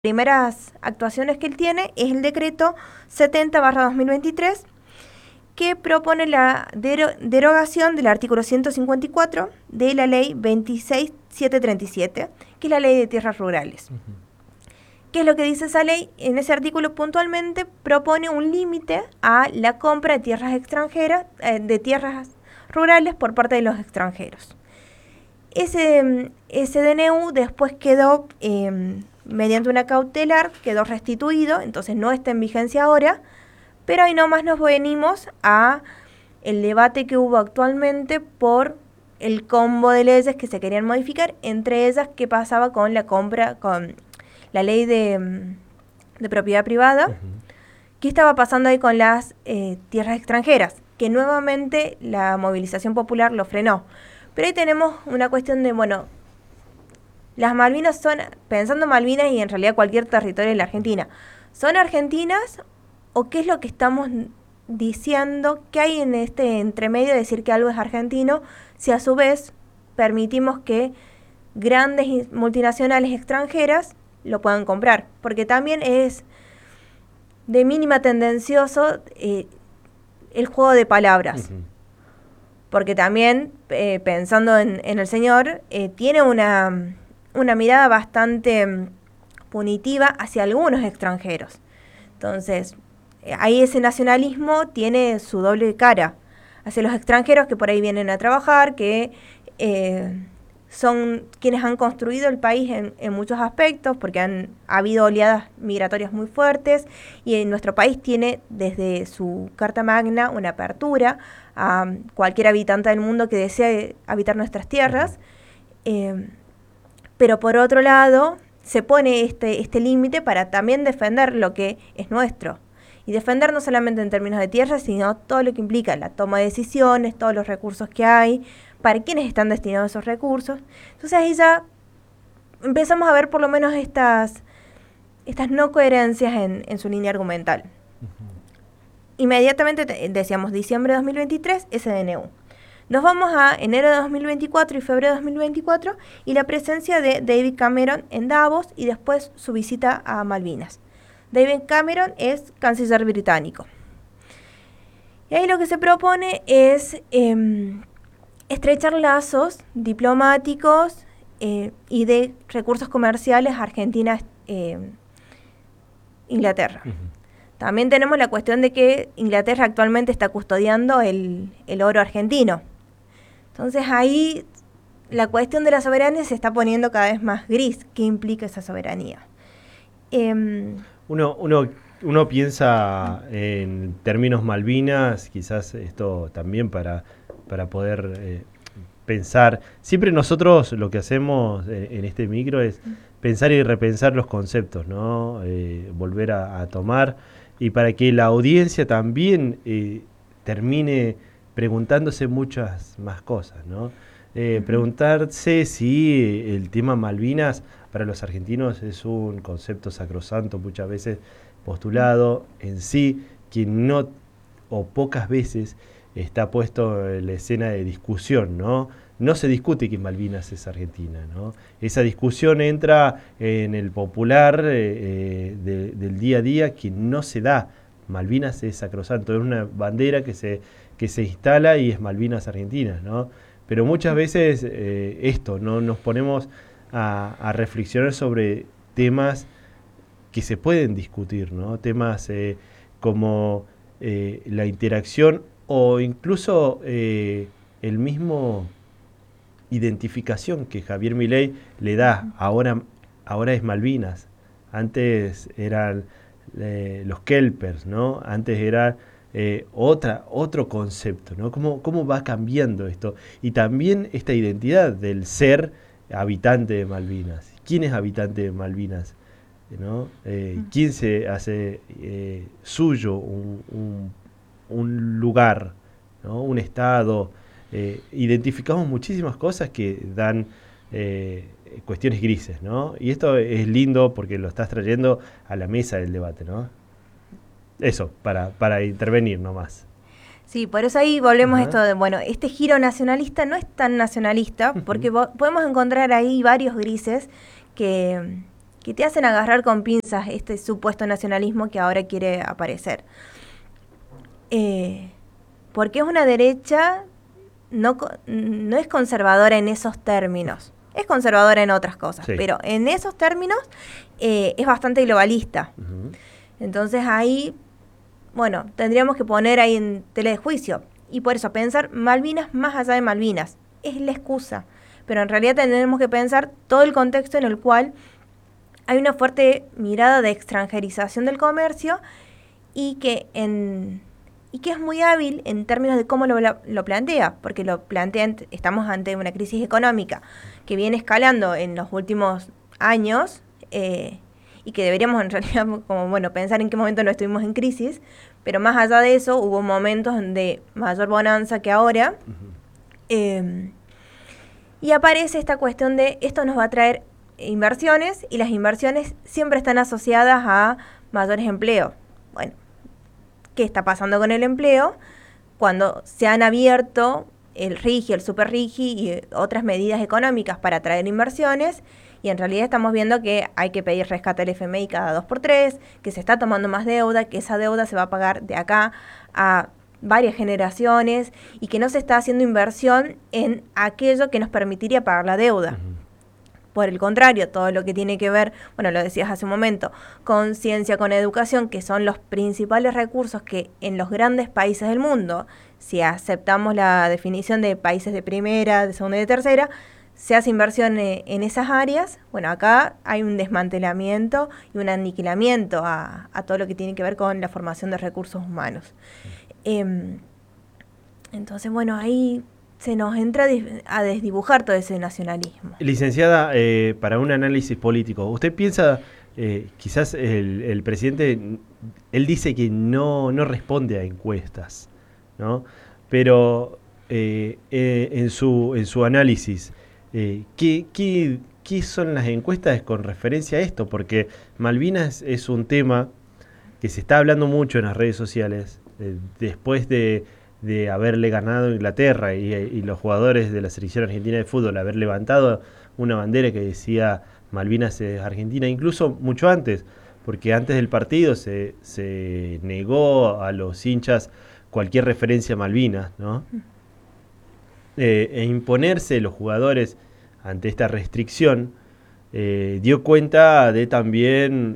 Primeras actuaciones que él tiene es el decreto 70/2023 que propone la derogación del artículo 154 de la ley 26737, que es la ley de tierras rurales. ¿Qué es lo que dice esa ley? En ese artículo puntualmente propone un límite a la compra de tierras extranjeras, de tierras rurales por parte de los extranjeros. Ese DNU después quedó, mediante una cautelar, quedó restituido, entonces no está en vigencia ahora, pero ahí nomás nos venimos a el debate que hubo actualmente por el combo de leyes que se querían modificar, entre ellas qué pasaba con la compra, con la ley de propiedad privada, qué estaba pasando ahí con las tierras extranjeras, que nuevamente la movilización popular lo frenó. Pero ahí tenemos una cuestión de, bueno, las Malvinas son, pensando Malvinas y en realidad cualquier territorio de la Argentina, ¿son argentinas o qué es lo que estamos diciendo? ¿Qué hay en este entremedio de decir que algo es argentino si a su vez permitimos que grandes multinacionales extranjeras lo puedan comprar? Porque también es de mínima tendencioso el juego de palabras. Porque también, pensando en el señor, tiene una mirada bastante punitiva hacia algunos extranjeros. Entonces, ahí ese nacionalismo tiene su doble cara. Hacia los extranjeros que por ahí vienen a trabajar, que son quienes han construido el país en muchos aspectos, porque ha habido oleadas migratorias muy fuertes, y en nuestro país tiene desde su Carta Magna una apertura a cualquier habitante del mundo que desee habitar nuestras tierras, pero por otro lado se pone este límite para también defender lo que es nuestro, y defender no solamente en términos de tierra, sino todo lo que implica la toma de decisiones, todos los recursos que hay, para quiénes están destinados esos recursos. Entonces ahí ya empezamos a ver por lo menos estas no coherencias en su línea argumental. Inmediatamente decíamos diciembre de 2023, SDNU. Nos vamos a enero de 2024 y febrero de 2024 y la presencia de David Cameron en Davos y después su visita a Malvinas. David Cameron es canciller británico. Y ahí lo que se propone es estrechar lazos diplomáticos y de recursos comerciales Argentina-Inglaterra. También tenemos la cuestión de que Inglaterra actualmente está custodiando el oro argentino. Entonces ahí la cuestión de la soberanía se está poniendo cada vez más gris. ¿Qué implica esa soberanía? Uno piensa en términos Malvinas, quizás esto también para poder pensar. Siempre nosotros lo que hacemos en este micro es pensar y repensar los conceptos, ¿no? Volver a tomar, y para que la audiencia también termine preguntándose muchas más cosas, ¿no? Preguntarse si el tema Malvinas para los argentinos es un concepto sacrosanto, muchas veces postulado en sí, que no o pocas veces está puesto en la escena de discusión, ¿no? No se discute que Malvinas es Argentina, ¿no? Esa discusión entra en el popular del día a día, que no se da. Malvinas es sacrosanto, es una bandera que se instala y es Malvinas Argentinas, ¿no? Pero muchas veces no nos ponemos a reflexionar sobre temas que se pueden discutir, ¿no? Temas como la interacción o incluso el mismo identificación que Javier Milei le da. Ahora es Malvinas, antes eran los Kelpers, ¿no? Antes era otro concepto, ¿no? ¿Cómo va cambiando esto? Y también esta identidad del ser habitante de Malvinas. ¿Quién es habitante de Malvinas? ¿No? ¿Quién se hace suyo un lugar, ¿no? Un estado? Identificamos muchísimas cosas que dan cuestiones grises, ¿no? Y esto es lindo porque lo estás trayendo a la mesa del debate, ¿no? Eso, para intervenir nomás. Sí, por eso ahí volvemos a esto de, bueno, este giro nacionalista no es tan nacionalista, porque podemos encontrar ahí varios grises que que te hacen agarrar con pinzas este supuesto nacionalismo que ahora quiere aparecer. Porque es una derecha, no es conservadora en esos términos, es conservadora en otras cosas, Sí. pero en esos términos es bastante globalista. Ujú. Entonces ahí, bueno, tendríamos que poner ahí en tela de juicio. Y por eso pensar Malvinas más allá de Malvinas. Es la excusa. Pero en realidad tenemos que pensar todo el contexto en el cual hay una fuerte mirada de extranjerización del comercio y que es muy hábil en términos de cómo lo plantea, porque lo plantea, estamos ante una crisis económica que viene escalando en los últimos años, y que deberíamos en realidad como bueno pensar en qué momento no estuvimos en crisis, pero más allá de eso hubo momentos de mayor bonanza que ahora. Y aparece esta cuestión de esto nos va a traer inversiones, y las inversiones siempre están asociadas a mayores empleos. Bueno, ¿qué está pasando con el empleo? Cuando se han abierto el RIGI, el Super RIGI y otras medidas económicas para atraer inversiones, y en realidad estamos viendo que hay que pedir rescate al FMI cada 2x3, que se está tomando más deuda, que esa deuda se va a pagar de acá a varias generaciones, y que no se está haciendo inversión en aquello que nos permitiría pagar la deuda. Por el contrario, todo lo que tiene que ver, bueno, lo decías hace un momento, con ciencia, con educación, que son los principales recursos que en los grandes países del mundo, si aceptamos la definición de países de primera, de segunda y de tercera, se hace inversión en esas áreas. Bueno, acá hay un desmantelamiento y un aniquilamiento a todo lo que tiene que ver con la formación de recursos humanos. Entonces, bueno, ahí se nos entra a desdibujar todo ese nacionalismo. Licenciada, para un análisis político, ¿usted piensa, quizás el presidente, él dice que no responde a encuestas, ¿no? Pero en su análisis, ¿qué son las encuestas con referencia a esto? Porque Malvinas es un tema que se está hablando mucho en las redes sociales, después de haberle ganado a Inglaterra y los jugadores de la selección argentina de fútbol haber levantado una bandera que decía Malvinas es Argentina, incluso mucho antes, porque antes del partido se negó a los hinchas cualquier referencia a Malvinas, ¿no? E imponerse los jugadores ante esta restricción dio cuenta de también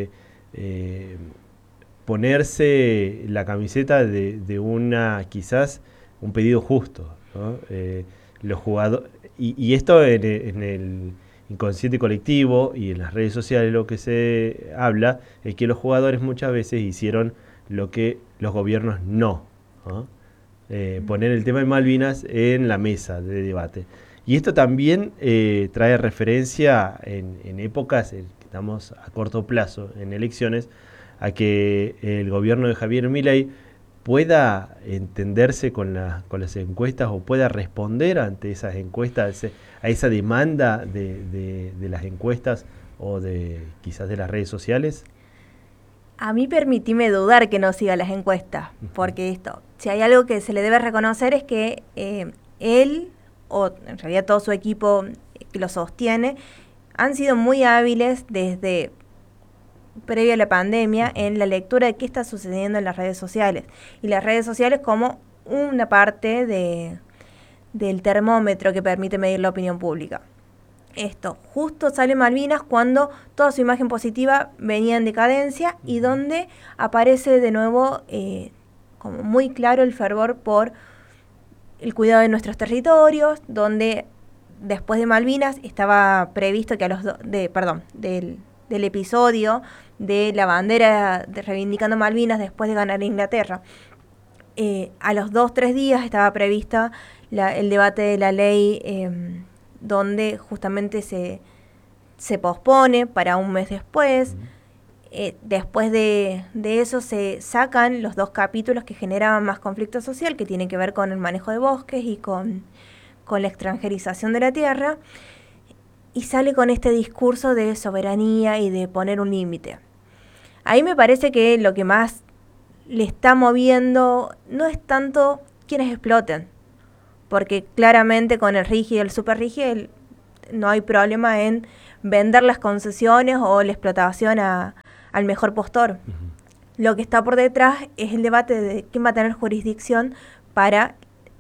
ponerse la camiseta de una, quizás, un pedido justo, ¿no? Los jugadores, y esto en el inconsciente colectivo y en las redes sociales lo que se habla es que los jugadores muchas veces hicieron lo que los gobiernos no, ¿no? Poner el tema de Malvinas en la mesa de debate. Y esto también trae referencia en épocas que estamos a corto plazo, en elecciones, a que el gobierno de Javier Milei pueda entenderse con las encuestas o pueda responder ante esas encuestas, a esa demanda de las encuestas o quizás de las redes sociales. A mí permitíme dudar que no siga las encuestas, porque si hay algo que se le debe reconocer es que él, o en realidad todo su equipo que lo sostiene, han sido muy hábiles desde previo a la pandemia en la lectura de qué está sucediendo en las redes sociales. Y las redes sociales como una parte del termómetro que permite medir la opinión pública. Esto justo sale Malvinas cuando toda su imagen positiva venía en decadencia y donde aparece de nuevo como muy claro el fervor por el cuidado de nuestros territorios, donde después de Malvinas estaba previsto que del episodio de la bandera reivindicando Malvinas después de ganar Inglaterra. A los 2-3 días estaba prevista el debate de la ley, donde justamente se pospone para un mes después. Después de eso se sacan los 2 capítulos que generaban más conflicto social, que tienen que ver con el manejo de bosques y con la extranjerización de la tierra. Y sale con este discurso de soberanía y de poner un límite. Ahí me parece que lo que más le está moviendo no es tanto quienes exploten, porque claramente con el RIGI y el Super RIGI no hay problema en vender las concesiones o la explotación al mejor postor. Lo que está por detrás es el debate de quién va a tener jurisdicción para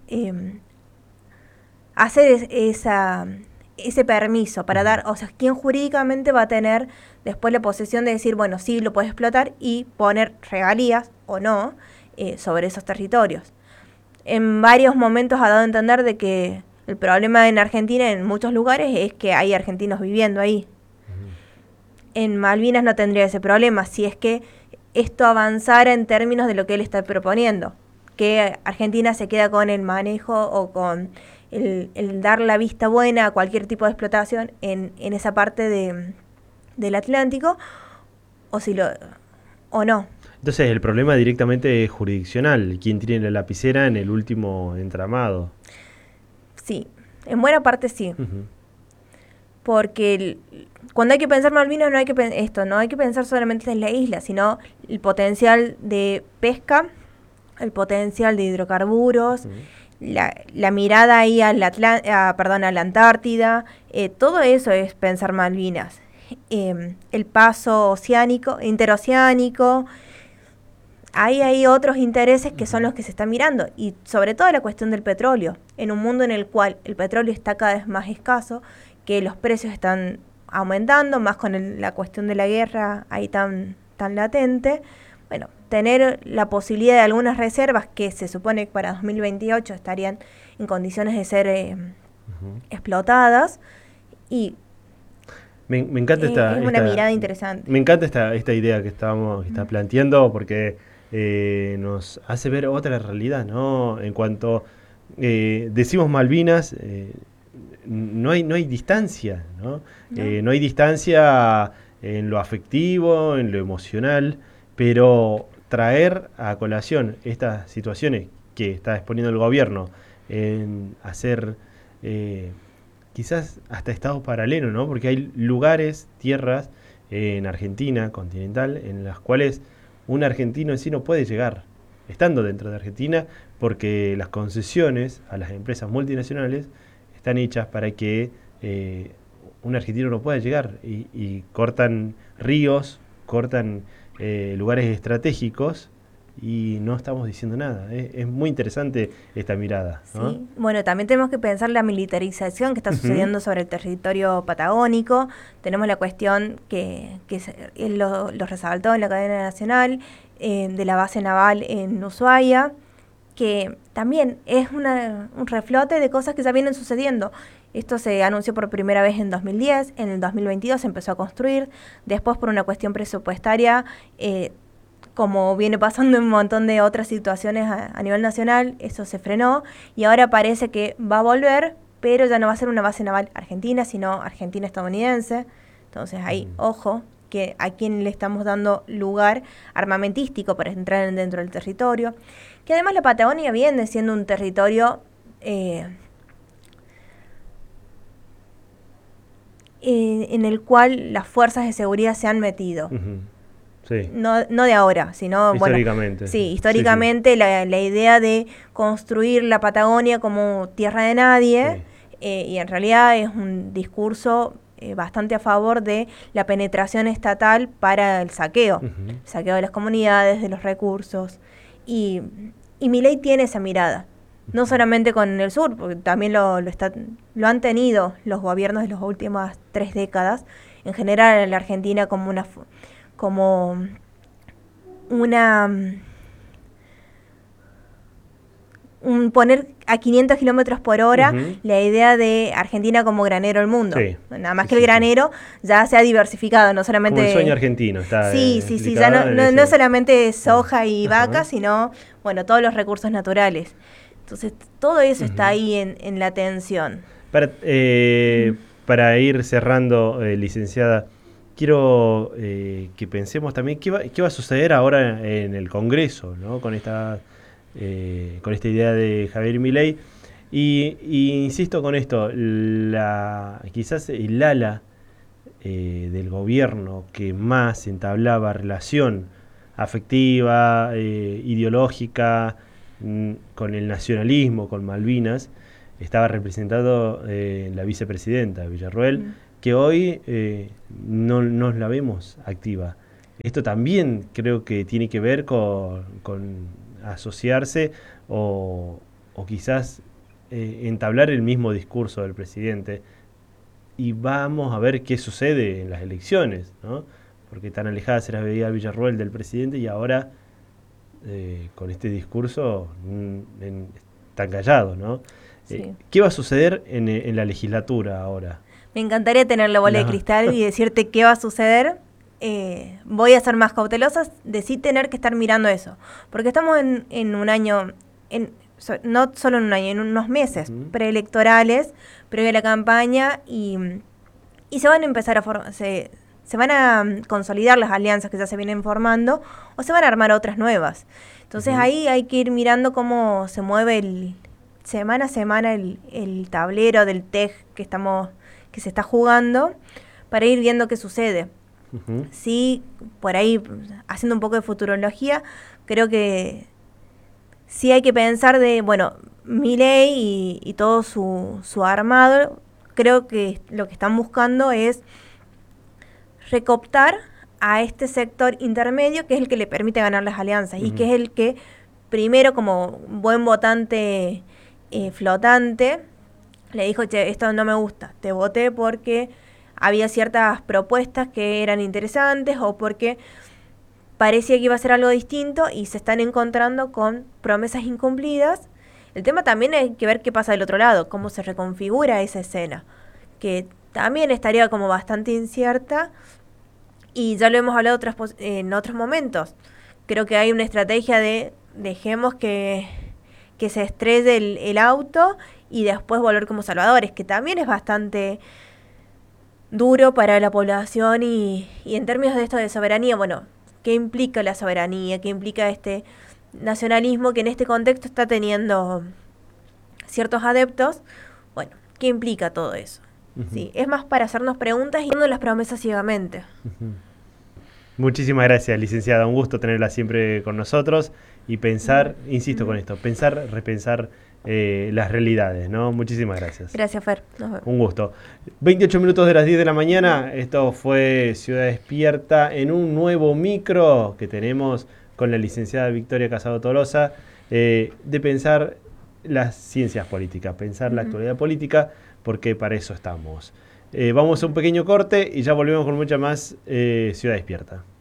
hacer ese permiso, para dar, o sea, quién jurídicamente va a tener después la posesión de decir, bueno, sí, lo puedes explotar y poner regalías o no sobre esos territorios. En varios momentos ha dado a entender de que el problema en Argentina, en muchos lugares, es que hay argentinos viviendo ahí. En Malvinas no tendría ese problema si es que esto avanzara en términos de lo que él está proponiendo, que Argentina se queda con el manejo o con el dar la vista buena a cualquier tipo de explotación en esa parte del Atlántico, o no. Entonces el problema directamente es jurisdiccional, quién tiene la lapicera en el último entramado. Sí, en buena parte sí. Porque cuando hay que pensar Malvinas no hay que pensar solamente en la isla, sino el potencial de pesca, el potencial de hidrocarburos, la mirada ahí a la Antártida, todo eso es pensar Malvinas. El paso interoceánico, ahí hay otros intereses que son los que se están mirando, y sobre todo la cuestión del petróleo, en un mundo en el cual el petróleo está cada vez más escaso, que los precios están aumentando, más con la cuestión de la guerra ahí tan latente. Bueno, tener la posibilidad de algunas reservas que se supone que para 2028 estarían en condiciones de ser explotadas, y me encanta es una mirada interesante. Me encanta esta idea que está planteando, porque nos hace ver otra realidad, ¿no? En cuanto decimos Malvinas, no hay distancia, ¿no? No hay distancia en lo afectivo, en lo emocional, pero traer a colación estas situaciones que está exponiendo el gobierno en hacer quizás hasta estados paralelos, ¿no? Porque hay lugares, tierras en Argentina continental en las cuales un argentino en sí no puede llegar, estando dentro de Argentina, porque las concesiones a las empresas multinacionales están hechas para que un argentino no pueda llegar, y cortan ríos, cortan lugares estratégicos, y no estamos diciendo nada. Es muy interesante esta mirada, ¿no? Sí. Bueno, también tenemos que pensar la militarización que está sucediendo sobre el territorio patagónico. Tenemos la cuestión que él lo resaltó en la cadena nacional, de la base naval en Ushuaia, que también es un reflote de cosas que ya vienen sucediendo. Esto se anunció por primera vez en 2010, en el 2022 se empezó a construir, después por una cuestión presupuestaria, como viene pasando en un montón de otras situaciones a nivel nacional, eso se frenó, y ahora parece que va a volver, pero ya no va a ser una base naval argentina, sino argentina-estadounidense. Entonces ahí, ojo, que a quién le estamos dando lugar armamentístico para entrar dentro del territorio, que además la Patagonia viene siendo un territorio en el cual las fuerzas de seguridad se han metido. Sí. No de ahora, sino históricamente. Bueno, sí, históricamente sí. La idea de construir la Patagonia como tierra de nadie, y en realidad es un discurso bastante a favor de la penetración estatal para el saqueo de las comunidades, de los recursos, y Milei tiene esa mirada, no solamente con el sur, porque también lo han tenido los gobiernos de las últimas 3 décadas, en general en la Argentina como poner a 500 kilómetros por hora la idea de Argentina como granero del mundo. Sí, nada más que el granero ya se ha diversificado, no solamente... Como el sueño argentino. Está ya no solamente soja y vaca, sino, bueno, todos los recursos naturales. Entonces, todo eso está ahí en la tensión. Para ir cerrando, licenciada, quiero que pensemos también qué va a suceder ahora en el Congreso, ¿no? Con esta idea de Javier Milei, y insisto con esto, quizás el ala del gobierno que más entablaba relación afectiva, ideológica con el nacionalismo, con Malvinas, estaba representado la vicepresidenta Villarroel, que hoy no la vemos activa. Esto también creo que tiene que ver con asociarse o quizás entablar el mismo discurso del presidente. Y vamos a ver qué sucede en las elecciones, ¿no? Porque tan alejada se la veía Villarroel del presidente y ahora con este discurso tan callado, ¿no? Sí. ¿Qué va a suceder en la legislatura ahora? Me encantaría tener la bola de cristal y decirte qué va a suceder. Voy a ser más cautelosa de sí tener que estar mirando eso. Porque estamos en un año, no solo en un año, en unos meses preelectorales, previo a la campaña, y se van a empezar a se van a consolidar las alianzas que ya se vienen formando, o se van a armar otras nuevas. Entonces ahí hay que ir mirando cómo se mueve semana a semana el tablero del TEG que se está jugando, para ir viendo qué sucede. Sí, por ahí, haciendo un poco de futurología, creo que sí hay que pensar Milei y todo su armado. Creo que lo que están buscando es recooptar a este sector intermedio, que es el que le permite ganar las alianzas, y que es el que primero, como buen votante flotante, le dijo: che, esto no me gusta, te voté porque había ciertas propuestas que eran interesantes o porque parecía que iba a ser algo distinto, y se están encontrando con promesas incumplidas. El tema también hay que ver qué pasa del otro lado, cómo se reconfigura esa escena, que también estaría como bastante incierta, y ya lo hemos hablado en otros momentos. Creo que hay una estrategia de dejemos que se estrelle el auto y después volver como salvadores, que también es bastante duro para la población y en términos de esto de soberanía, ¿qué implica la soberanía? ¿Qué implica este nacionalismo que en este contexto está teniendo ciertos adeptos? ¿Qué implica todo eso? Sí, es más para hacernos preguntas y no las promesas ciegamente. Muchísimas gracias, licenciada. Un gusto tenerla siempre con nosotros y pensar, insisto con esto, repensar las realidades, ¿no? Muchísimas gracias. Gracias, Fer. Un gusto. 28 minutos de las 10 de la mañana. Esto fue Ciudad Despierta en un nuevo micro que tenemos con la licenciada Victoria Casado Tolosa, de pensar las ciencias políticas, pensar la actualidad política, porque para eso estamos. Vamos a un pequeño corte y ya volvemos con mucha más Ciudad Despierta.